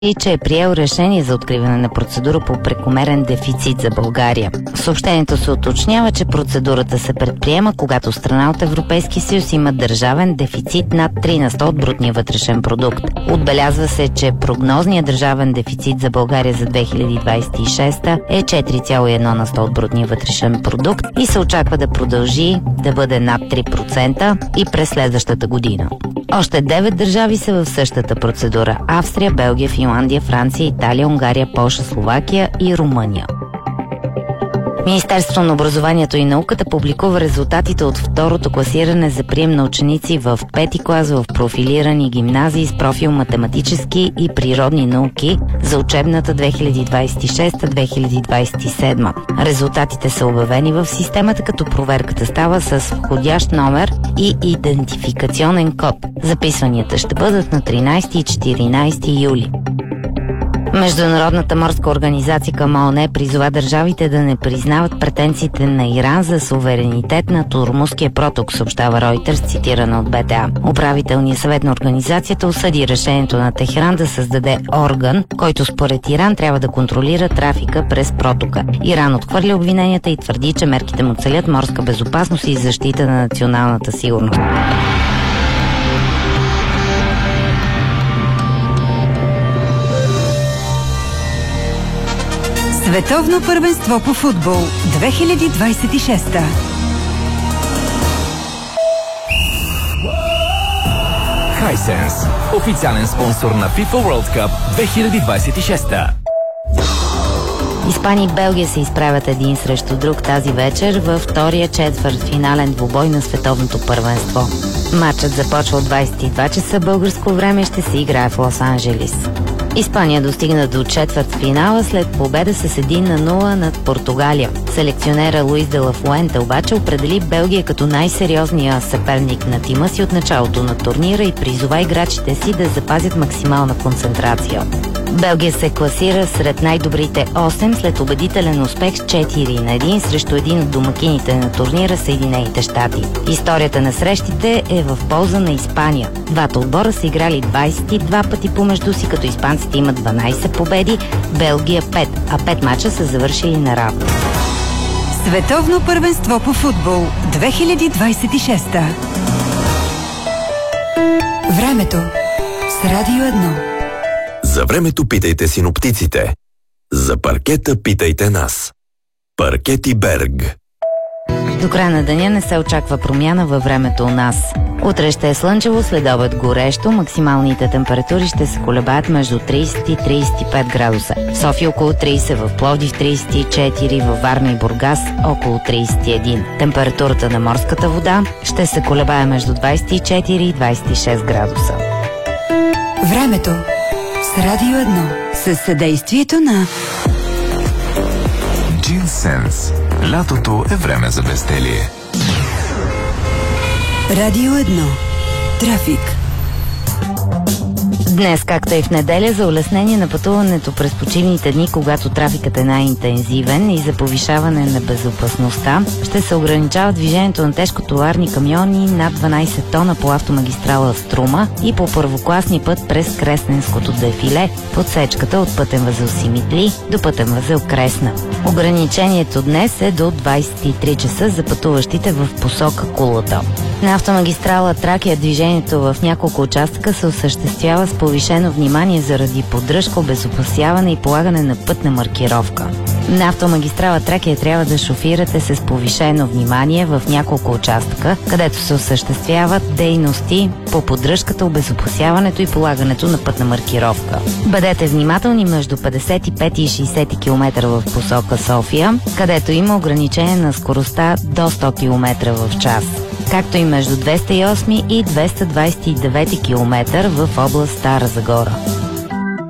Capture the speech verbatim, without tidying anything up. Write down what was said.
и че е приел решение за откриване на процедура по прекомерен дефицит за България. В съобщението се уточнява, че процедурата се предприема, когато страна от Европейския съюз има държавен дефицит над три на сто от брутния вътрешен продукт. Отбелязва се, че прогнозният държавен дефицит за България за две хиляди двадесет и шеста е четири цяло и едно на сто от брутния вътрешен продукт и се очаква да продължи да бъде над три процента и през следващата година. Още девет държави са в същата процедура – Австрия, Белгия, Финландия, Франция, Италия, Унгария, Полша, Словакия и Румъния. Министерството на образованието и науката публикува резултатите от второто класиране за прием на ученици в пети клас в профилирани гимназии с профил математически и природни науки за учебната две хиляди двадесет и шеста - две хиляди двадесет и седма. Резултатите са обявени в системата, като проверката става с входящ номер и идентификационен код. Записванията ще бъдат на тринадесети и четиринадесети юли. Международната морска организация към ООН призова държавите да не признават претенциите на Иран за суверенитет на Ормузския проток, съобщава Ройтерс, цитирана от Б Т А. Управителният съвет на организацията осъди решението на Техеран да създаде орган, който според Иран трябва да контролира трафика през протока. Иран отхвърля обвиненията и твърди, че мерките му целят морска безопасност и защита на националната сигурност. Световно първенство по футбол две хиляди двадесет и шеста. Hisense, официален спонсор на FIFA World Cup две хиляди двадесет и шеста. Испания и Белгия се изправят един срещу друг тази вечер във втория четвъртфинален двубой на световното първенство. Матчът започва от двадесет и два часа българско време и ще се играе в Лос-Анджелис. Испания достигна до четвъртфинала след победа с един на нула над Португалия. Селекционера Луис де ла Фуенте обаче определи Белгия като най-сериозния съперник на тима си от началото на турнира и призова играчите си да запазят максимална концентрация. Белгия се класира сред най-добрите осем след убедителен успех с четири на едно срещу един от домакините на турнира Съединените щати. Историята на срещите е в полза на Испания. Двата отбора са играли двадесет и два пъти помежду си, като испанците имат дванадесет победи, Белгия пет, а пет мача са завършили наравно. Световно първенство по футбол две хиляди двадесет и шеста. Времето с Радио едно. За времето питайте синоптиците. За паркета питайте нас. Паркети Берг. До края на деня не се очаква промяна във времето у нас. Утре ще е слънчево, след обед горещо, максималните температури ще се колебаят между тридесет и тридесет и пет градуса. В София около тридесет, в Пловдив тридесет и четири, във Варна и Бургас около тридесет и едно. Температурата на морската вода ще се колебае между двадесет и четири и двадесет и шест градуса. Времето с Радио едно. Със съдействието на Джинсенс. Лятото е време за безделие. Радио едно. Трафик. Днес, както и в неделя, за улеснение на пътуването през почивните дни, когато трафикът е най-интензивен и за повишаване на безопасността, ще се ограничава движението на тежкотоварни камиони над дванадесет тона по автомагистрала Струма и по първокласни път през Кресненското дефиле в отсечката от пътен възел Симитли до пътен възел Кресна. Ограничението днес е до двадесет и три часа за пътуващите в посока Кулата. На автомагистрала Тракия движението в няколко участъка се осъществява с повишено внимание заради поддръжка, обезопасяване и полагане на пътна маркировка. На автомагистрала Тракия трябва да шофирате с повишено внимание в няколко участъка, където се осъществяват дейности по поддръжката, обезопасяването и полагането на пътна маркировка. Бъдете внимателни между петдесет и пет и шейсет километра в посока София, където има ограничение на скоростта до сто километра в час, както и между двеста и осем и двеста двадесет и девет километра в област Стара Загора.